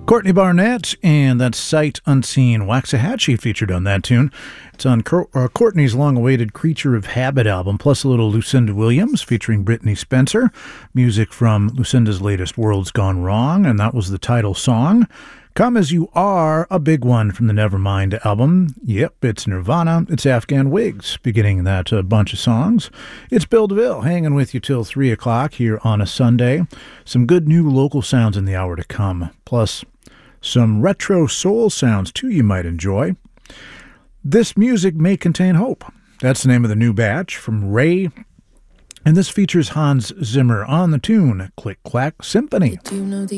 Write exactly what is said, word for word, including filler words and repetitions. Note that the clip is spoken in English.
Courtney Barnett, and that's Sight Unseen. Waxahachie featured on that tune. It's on Cor- uh, Courtney's long-awaited Creature of Habit album, plus a little Lucinda Williams featuring Brittany Spencer. Music from Lucinda's latest World's Gone Wrong, and that was the title song. Come As You Are, a big one from the Nevermind album. Yep, it's Nirvana. It's Afghan Wigs, beginning that uh, bunch of songs. It's Bill DeVille, hanging with you till three o'clock here on a Sunday. Some good new local sounds in the hour to come, plus some retro soul sounds, too, you might enjoy. This music may contain hope. That's the name of the new batch from Ray. And this features Hans Zimmer on the tune Click Clack Symphony. Do you know the